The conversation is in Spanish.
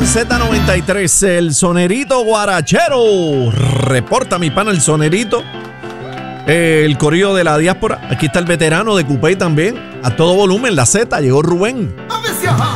Z93, el sonerito guarachero. Reporta mi pana el sonerito. El corillo de la diáspora. Aquí está el veterano de Cupey también. A todo volumen, la Z. Llegó Rubén.